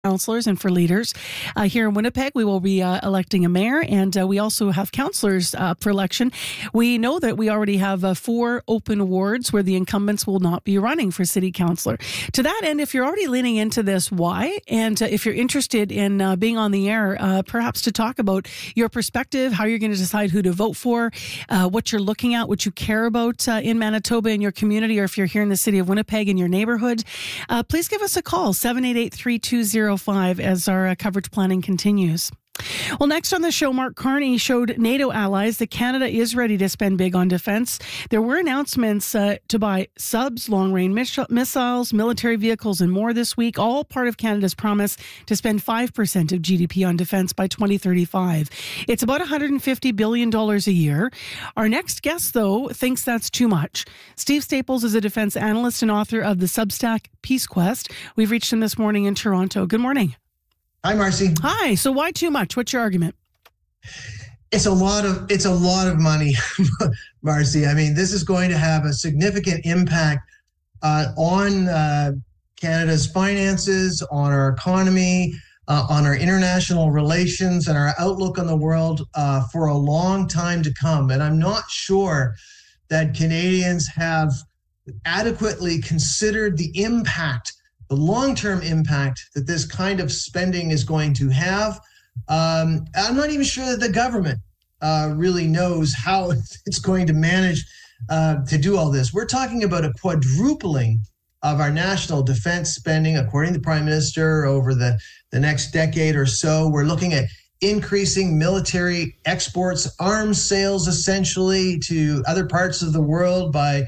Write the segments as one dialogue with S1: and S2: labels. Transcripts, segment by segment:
S1: councillors and for leaders. Here in Winnipeg, we will be electing a mayor, and we also have councillors up for election. We know that we already have 4 open wards where the incumbents will not be running for city councillor. To that end, if you're already leaning into this, why? And if you're interested in being on the air, perhaps to talk about your perspective, how you're going to decide who to vote for, what you're looking at, what you care about in Manitoba in your community, or if you're here in the city of Winnipeg in your neighborhood, please give us a call, 788-3205, as our coverage planning continues. Well, next on the show, Mark Carney showed NATO allies that Canada is ready to spend big on defense. There were announcements to buy subs, long-range missiles, military vehicles, and more this week, all part of Canada's promise to spend 5% of GDP on defense by 2035. It's about $150 billion a year. Our next guest, though, thinks that's too much. Steve Staples is a defense analyst and author of the Substack Peace Quest. We've reached him this morning in Toronto. Good morning.
S2: Hi, Marcy.
S1: Hi. So why too much? What's your argument?
S2: It's a lot of money, Marcy. I mean, this is going to have a significant impact on Canada's finances, on our economy, on our international relations, and our outlook on the world for a long time to come. And I'm not sure that Canadians have adequately considered the impact, the long-term impact that this kind of spending is going to have. I'm not even sure that the government really knows how it's going to manage to do all this. We're talking about a quadrupling of our national defense spending, according to the Prime Minister, over the next decade or so. We're looking at increasing military exports, arms sales essentially to other parts of the world by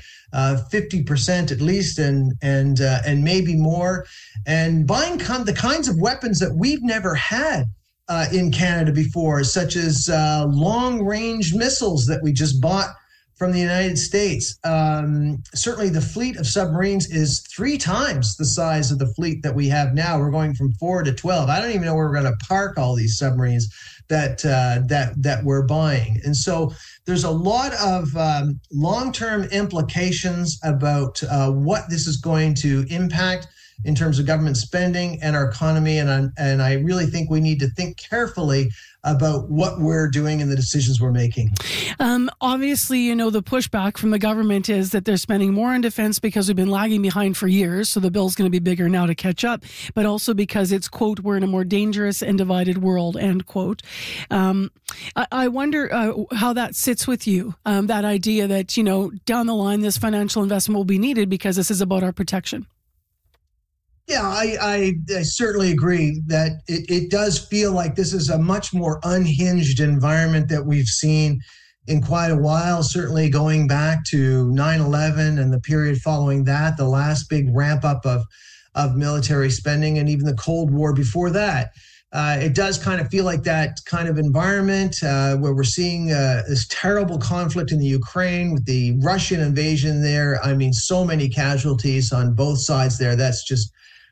S2: 50% at least, and maybe more, and buying the kinds of weapons that we've never had in Canada before, such as long-range missiles that we just bought from the United States. Certainly the fleet of submarines is 3 times the size of the fleet that we have now. We're going from 4 to 12. I don't even know where we're going to park all these submarines that we're buying. And so there's a lot of long-term implications about what this is going to impact in terms of government spending and our economy. And I really think we need to think carefully about what we're doing and the decisions we're making.
S1: Obviously, the pushback from the government is that they're spending more on defense because we've been lagging behind for years. So the bill's going to be bigger now to catch up, but also because it's, quote, we're in a more dangerous and divided world, end quote. I wonder how that sits with you, that idea that, down the line, this financial investment will be needed because this is about our protection.
S2: Yeah, I certainly agree that it does feel like this is a much more unhinged environment that we've seen in quite a while, certainly going back to 9/11 and the period following that, the last big ramp up of military spending, and even the Cold War before that. It does kind of feel like that kind of environment where we're seeing this terrible conflict in the Ukraine with the Russian invasion there. I mean, so many casualties on both sides there. That's just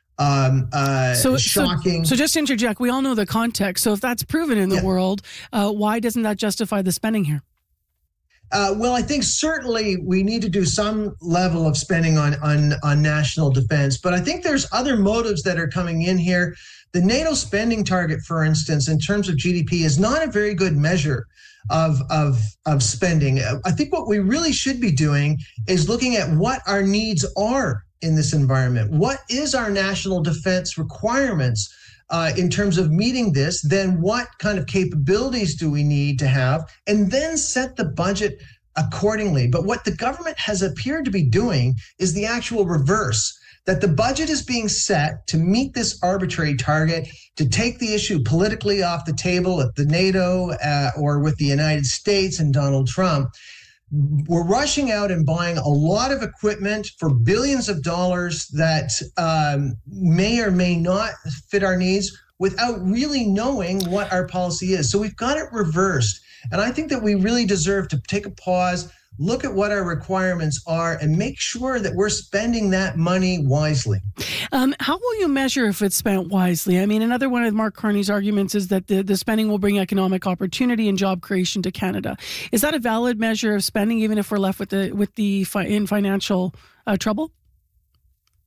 S2: shocking.
S1: So just to interject, we all know the context. So if that's proven in the world, why doesn't that justify the spending here?
S2: Well, I think certainly we need to do some level of spending on national defense, but I think there's other motives that are coming in here. The NATO spending target, for instance, in terms of GDP, is not a very good measure of spending. I think what we really should be doing is looking at what our needs are in this environment. What is our national defense requirements in terms of meeting this? Then what kind of capabilities do we need to have? And then set the budget accordingly. But what the government has appeared to be doing is the actual reverse, that the budget is being set to meet this arbitrary target, to take the issue politically off the table at the NATO or with the United States and Donald Trump. We're rushing out and buying a lot of equipment for billions of dollars that may or may not fit our needs without really knowing what our policy is. So we've got it reversed. And I think that we really deserve to take a pause, look at what our requirements are, and make sure that we're spending that money wisely.
S1: How will you measure if it's spent wisely? I mean, another one of Mark Carney's arguments is that the spending will bring economic opportunity and job creation to Canada. Is that a valid measure of spending, even if we're left in financial trouble?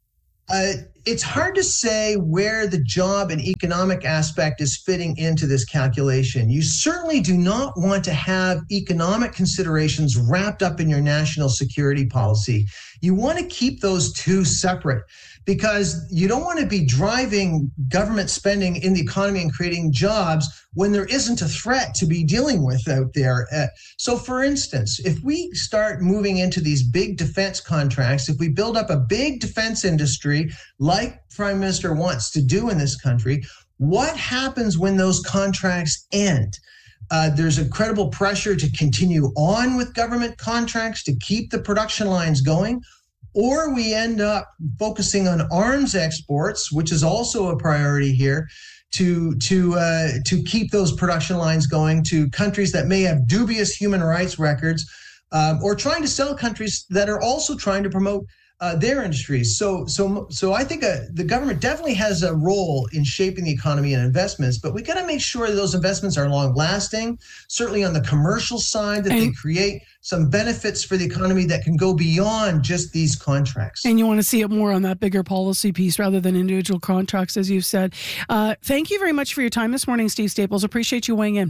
S2: It's hard to say where the job and economic aspect is fitting into this calculation. You certainly do not want to have economic considerations wrapped up in your national security policy. You want to keep those two separate, because you don't want to be driving government spending in the economy and creating jobs when there isn't a threat to be dealing with out there. So for instance, if we start moving into these big defense contracts, if we build up a big defense industry like Prime Minister wants to do in this country, what happens when those contracts end? There's incredible pressure to continue on with government contracts to keep the production lines going. Or we end up focusing on arms exports, which is also a priority here, to keep those production lines going to countries that may have dubious human rights records, or trying to sell countries that are also trying to promote their industries. So I think the government definitely has a role in shaping the economy and investments, but we got to make sure that those investments are long lasting, certainly on the commercial side, that they create some benefits for the economy that can go beyond just these contracts.
S1: And you want to see it more on that bigger policy piece rather than individual contracts, as you've said. Thank you very much for your time this morning, Steve Staples. Appreciate you weighing in.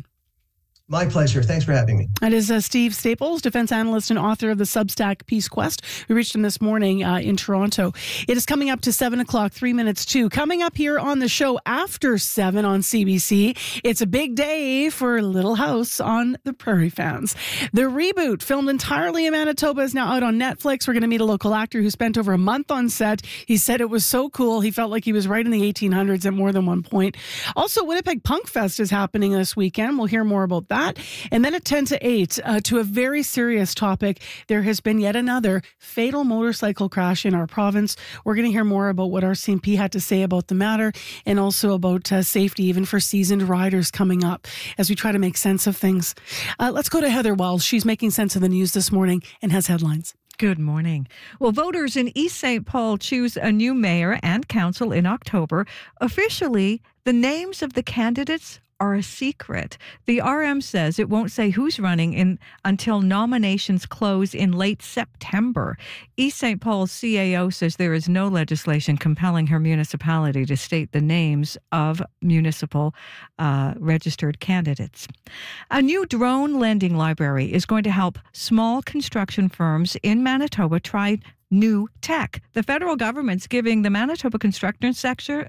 S2: My pleasure. Thanks for having me.
S1: That is Steve Staples, defense analyst and author of the Substack Peace Quest. We reached him this morning in Toronto. It is coming up to 7 o'clock, 3 minutes to. Coming up here on the show after 7 on CBC, it's a big day for Little House on the Prairie fans. The reboot, filmed entirely in Manitoba, is now out on Netflix. We're going to meet a local actor who spent over a month on set. He said it was so cool. He felt like he was right in the 1800s at more than one point. Also, Winnipeg Punk Fest is happening this weekend. We'll hear more about that. And then at 10 to 8, to a very serious topic, there has been yet another fatal motorcycle crash in our province. We're going to hear more about what RCMP had to say about the matter, and also about safety, even for seasoned riders coming up, as we try to make sense of things. Let's go to Heather Wells. She's making sense of the news this morning and has headlines.
S3: Good morning. Well, voters in East St. Paul choose a new mayor and council in October. Officially, the names of the candidates are a secret. The RM says it won't say who's running until nominations close in late September. East St. Paul's CAO says there is no legislation compelling her municipality to state the names of municipal registered candidates. A new drone lending library is going to help small construction firms in Manitoba try new tech. The federal government's giving the Manitoba construction sector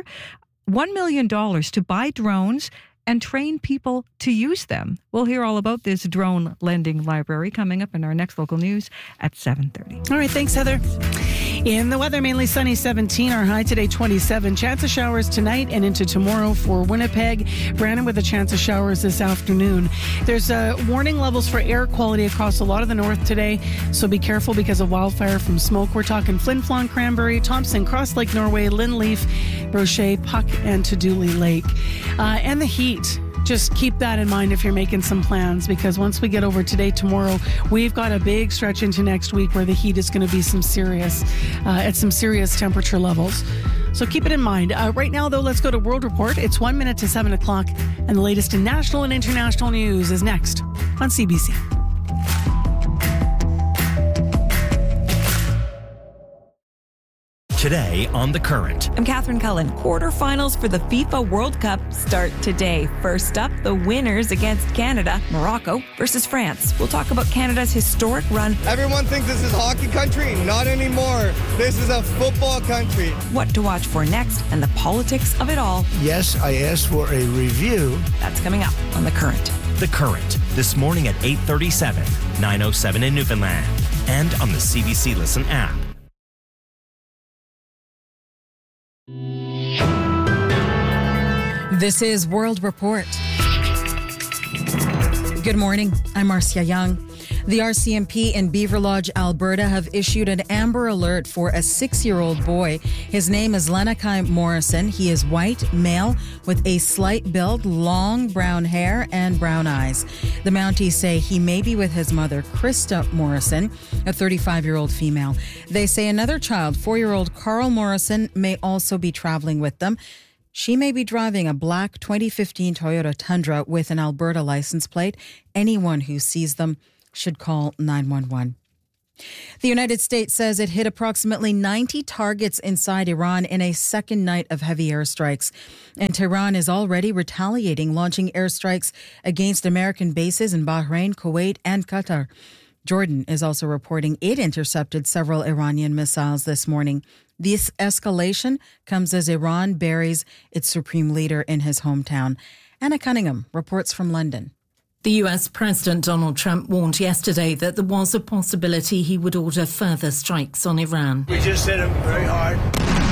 S3: $1 million to buy drones and train people to use them. We'll hear all about this drone lending library coming up in our next local news at 7:30.
S1: All right, thanks, Heather. In the weather, mainly sunny, 17. Our high today, 27. Chance of showers tonight and into tomorrow for Winnipeg. Brandon with a chance of showers this afternoon. There's warning levels for air quality across a lot of the north today, so be careful because of wildfire from smoke. We're talking Flin Flon, Cranberry, Thompson, Cross Lake, Norway, Linleaf, Brochet, Puck, and Tuduli Lake. And the heat. Just keep that in mind if you're making some plans, because once we get over today, tomorrow, we've got a big stretch into next week where the heat is going to be at some serious temperature levels. So keep it in mind. Right now, though, let's go to World Report. It's 1 minute to 7 o'clock, and the latest in national and international news is next on CBC.
S4: Today on The Current.
S5: I'm Catherine Cullen. Quarterfinals for the FIFA World Cup start today. First up, the winners against Canada, Morocco versus France. We'll talk about Canada's historic run.
S6: Everyone thinks this is hockey country. Not anymore. This is a football country.
S5: What to watch for next and the politics of it all.
S7: Yes, I asked for a review.
S5: That's coming up on The Current.
S4: The Current, this morning at 8:37, 9:07 in Newfoundland, and on the CBC Listen app.
S8: This is World Report. Good morning. I'm Marcia Young. The RCMP in Beaver Lodge, Alberta have issued an amber alert for a 6-year-old boy. His name is Lenakai Morrison. He is white, male, with a slight build, long brown hair and brown eyes. The Mounties say he may be with his mother, Krista Morrison, a 35-year-old female. They say another child, 4-year-old Carl Morrison, may also be traveling with them. She may be driving a black 2015 Toyota Tundra with an Alberta license plate. Anyone who sees them should call 911. The United States says it hit approximately 90 targets inside Iran in a second night of heavy airstrikes. And Tehran is already retaliating, launching airstrikes against American bases in Bahrain, Kuwait, and Qatar. Jordan is also reporting it intercepted several Iranian missiles this morning. This escalation comes as Iran buries its supreme leader in his hometown. Anna Cunningham reports from London.
S9: The US President Donald Trump warned yesterday that there was a possibility he would order further strikes on Iran.
S7: We just hit him very hard.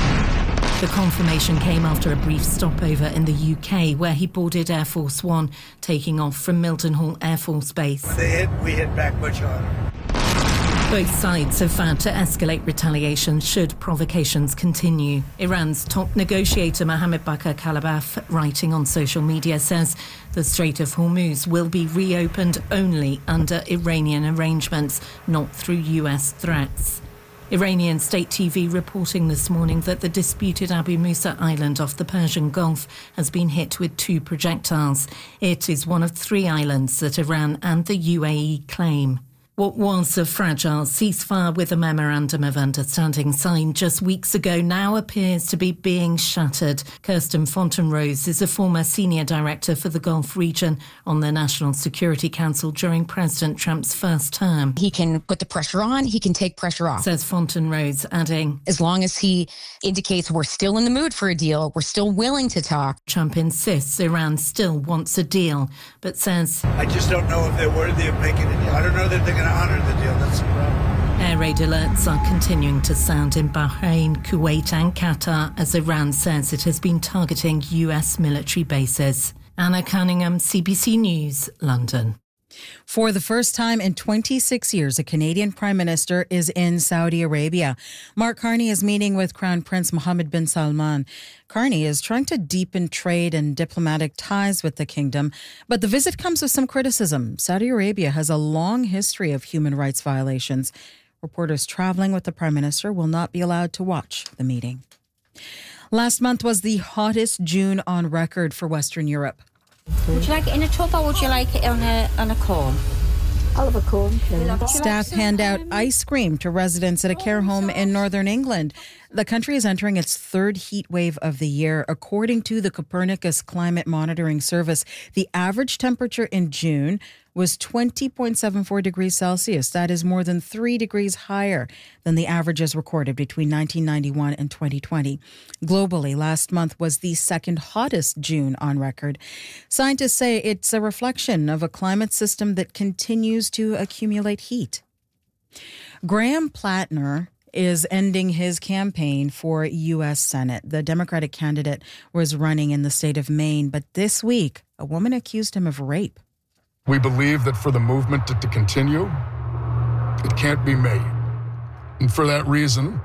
S9: The confirmation came after a brief stopover in the UK where he boarded Air Force One, taking off from Mildenhall Air Force Base.
S7: When they hit, we hit back much harder.
S9: Both sides have vowed to escalate retaliation should provocations continue. Iran's top negotiator Mohammed Bakr Kalibaf, writing on social media, says the Strait of Hormuz will be reopened only under Iranian arrangements, not through US threats. Iranian state TV reporting this morning that the disputed Abu Musa island off the Persian Gulf has been hit with 2 projectiles. It is one of 3 islands that Iran and the UAE claim. What was a fragile ceasefire with a memorandum of understanding signed just weeks ago now appears to be being shattered. Kirsten Fontenrose is a former senior director for the Gulf region on the National Security Council during President Trump's first term.
S10: He can put the pressure on, he can take pressure off.
S9: Says Fontenrose, adding,
S10: as long as he indicates we're still in the mood for a deal, we're still willing to talk.
S9: Trump insists Iran still wants a deal, but says,
S7: I just don't know if they're worthy of making a deal. I don't know that they're going to honor the deal. That's the problem.
S9: Air raid alerts are continuing to sound in Bahrain, Kuwait and Qatar as Iran says it has been targeting US military bases. Anna Cunningham, CBC News, London.
S8: For the first time in 26 years, a Canadian Prime Minister is in Saudi Arabia. Mark Carney is meeting with Crown Prince Mohammed bin Salman. Carney is trying to deepen trade and diplomatic ties with the kingdom, but the visit comes with some criticism. Saudi Arabia has a long history of human rights violations. Reporters traveling with the Prime Minister will not be allowed to watch the meeting. Last month was the hottest June on record for Western Europe.
S11: Would you like it in a tub or would you like it on a cone? I'll have a cone, please.
S8: Staff hand out ice cream to residents at a care home in northern England. The country is entering its 3rd heat wave of the year. According to the Copernicus Climate Monitoring Service, the average temperature in June was 20.74 degrees Celsius. That is more than 3 degrees higher than the averages recorded between 1991 and 2020. Globally, last month was the 2nd hottest June on record. Scientists say it's a reflection of a climate system that continues to accumulate heat. Graham Plattner is ending his campaign for U.S. Senate. The Democratic candidate was running in the state of Maine, but this week, a woman accused him of rape.
S12: We believe that for the movement to continue, it can't be made. And for that reason,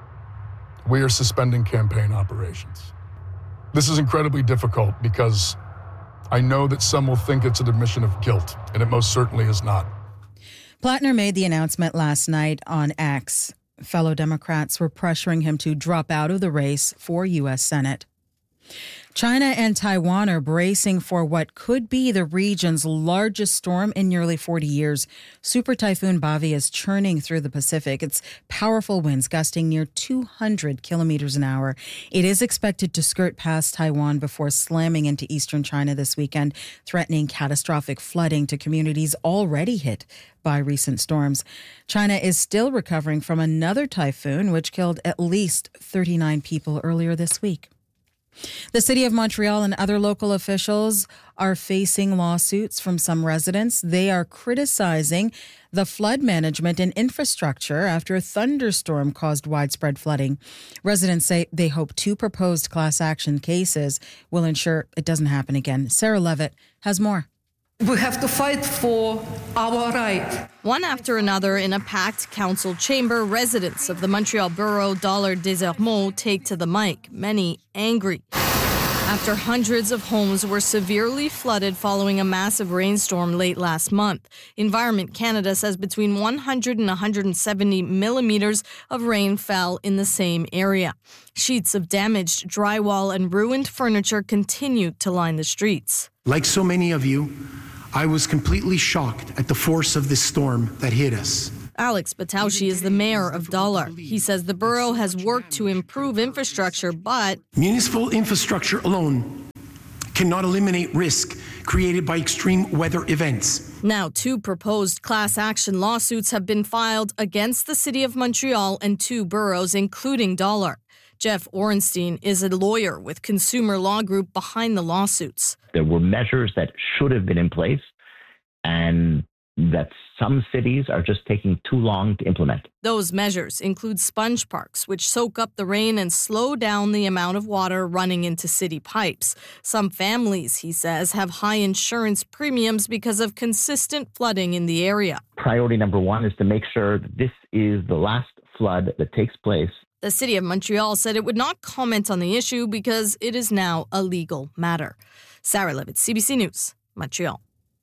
S12: we are suspending campaign operations. This is incredibly difficult because I know that some will think it's an admission of guilt, and it most certainly is not.
S8: Plattner made the announcement last night on X. Fellow Democrats were pressuring him to drop out of the race for U.S. Senate. China and Taiwan are bracing for what could be the region's largest storm in nearly 40 years. Super Typhoon Bavi is churning through the Pacific. Its powerful winds gusting near 200 kilometers an hour. It is expected to skirt past Taiwan before slamming into eastern China this weekend, threatening catastrophic flooding to communities already hit by recent storms. China is still recovering from another typhoon, which killed at least 39 people earlier this week. The City of Montreal and other local officials are facing lawsuits from some residents. They are criticizing the flood management and infrastructure after a thunderstorm caused widespread flooding. Residents say they hope 2 proposed class action cases will ensure it doesn't happen again. Sarah Levitt has more.
S13: We have to fight for our right.
S14: One after another in a packed council chamber, residents of the Montreal borough Dollard des Ormeaux take to the mic, many angry. After hundreds of homes were severely flooded following a massive rainstorm late last month, Environment Canada says between 100 and 170 millimeters of rain fell in the same area. Sheets of damaged drywall and ruined furniture continued to line the streets.
S15: Like so many of you, I was completely shocked at the force of this storm that hit us.
S14: Alex Bataushi is the mayor of Dollar. He says the borough has worked to improve infrastructure, but
S15: municipal infrastructure alone cannot eliminate risk created by extreme weather events.
S14: Now, 2 proposed class action lawsuits have been filed against the City of Montreal and 2 boroughs, including Dollar. Jeff Orenstein is a lawyer with Consumer Law Group behind the lawsuits.
S16: There were measures that should have been in place and that some cities are just taking too long to implement.
S14: Those measures include sponge parks, which soak up the rain and slow down the amount of water running into city pipes. Some families, he says, have high insurance premiums because of consistent flooding in the area.
S16: Priority number 1 is to make sure that this is the last flood that takes place.
S14: The City of Montreal said it would not comment on the issue because it is now a legal matter. Sarah Levitt, CBC News, Montreal.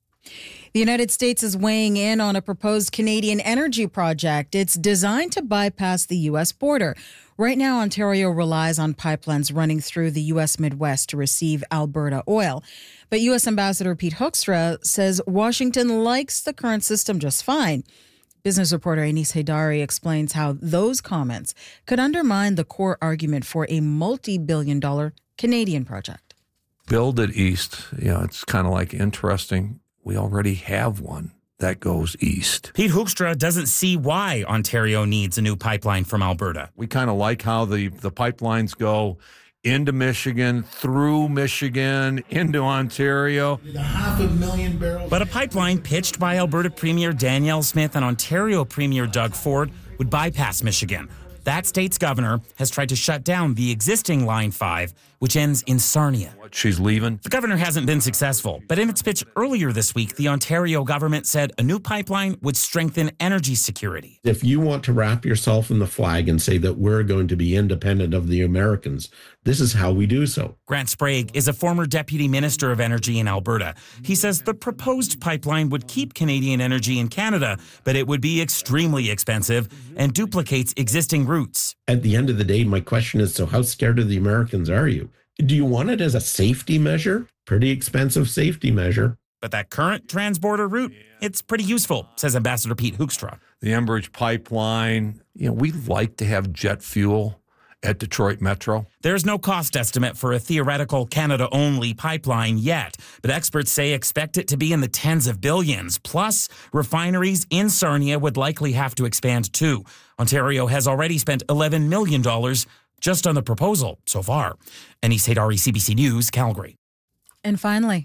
S8: The United States is weighing in on a proposed Canadian energy project. It's designed to bypass the U.S. border. Right now, Ontario relies on pipelines running through the U.S. Midwest to receive Alberta oil. But U.S. Ambassador Pete Hoekstra says Washington likes the current system just fine. Business reporter Anis Haidari explains how those comments could undermine the core argument for a multi-billion-dollar Canadian project.
S17: Build it east. It's kind of like interesting. We already have one that goes east.
S18: Pete Hoekstra doesn't see why Ontario needs a new pipeline from Alberta.
S17: We kind of like how the pipelines go into Michigan, through Michigan, into Ontario.
S18: 500,000 barrels. But a pipeline pitched by Alberta Premier Danielle Smith and Ontario Premier Doug Ford would bypass Michigan. That state's governor has tried to shut down the existing Line 5, which ends in Sarnia.
S17: She's leaving?
S18: The governor hasn't been successful, but in its pitch earlier this week, the Ontario government said a new pipeline would strengthen energy security.
S19: If you want to wrap yourself in the flag and say that we're going to be independent of the Americans, this is how we do so.
S18: Grant Sprague is a former deputy minister of energy in Alberta. He says the proposed pipeline would keep Canadian energy in Canada, but it would be extremely expensive and duplicates existing routes.
S19: At the end of the day, my question is, so how scared of the Americans are you? Do you want it as a safety measure? Pretty expensive safety measure.
S18: But that current transborder route, it's pretty useful, says Ambassador Pete Hoekstra.
S17: The Enbridge pipeline, we like to have jet fuel at Detroit Metro.
S18: There's no cost estimate for a theoretical Canada-only pipeline yet, but experts say expect it to be in the tens of billions. Plus, refineries in Sarnia would likely have to expand too. Ontario has already spent $11 million just on the proposal so far. Anis Haidari, CBC News, Calgary.
S8: And finally,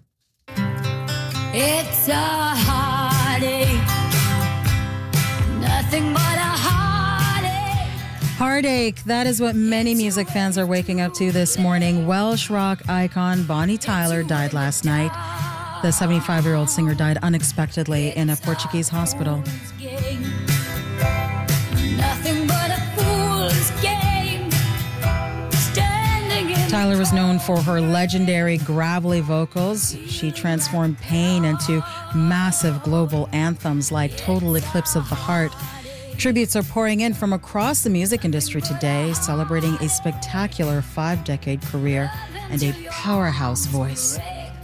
S20: it's a heartache, nothing but a heartache.
S8: Heartache, that is what many music fans are waking up to this morning. Welsh rock icon Bonnie Tyler died last night. The 75-year-old singer died unexpectedly in a Portuguese hospital.
S20: Nothing but a fool's game.
S8: Tyler was known for her legendary gravelly vocals. She transformed pain into massive global anthems like Total Eclipse of the Heart. Tributes are pouring in from across the music industry today, celebrating a spectacular 5-decade career and a powerhouse voice.